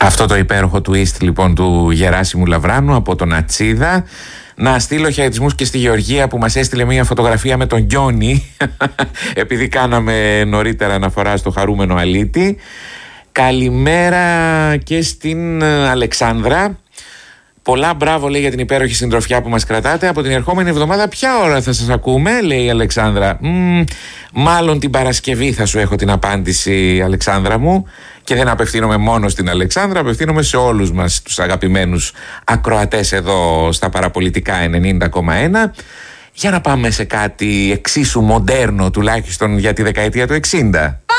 Αυτό το υπέροχο twist λοιπόν του Γεράσιμου Λαβράνου από τον Ατσίδα. Να στείλω χαιρετισμούς και στη Γεωργία που μας έστειλε μια φωτογραφία με τον Γιόνι επειδή κάναμε νωρίτερα αναφορά στο χαρούμενο αλήτη. Καλημέρα και στην Αλεξάνδρα. Πολλά μπράβο, λέει, για την υπέροχη συντροφιά που μας κρατάτε. Από την ερχόμενη εβδομάδα ποια ώρα θα σας ακούμε, λέει η Αλεξάνδρα. Μάλλον την Παρασκευή θα σου έχω την απάντηση, Αλεξάνδρα μου. Και δεν απευθύνομαι μόνο στην Αλεξάνδρα, απευθύνομαι σε όλους μας τους αγαπημένους ακροατές εδώ στα Παραπολιτικά 90,1. Για να πάμε σε κάτι εξίσου μοντέρνο, τουλάχιστον για τη δεκαετία του 60.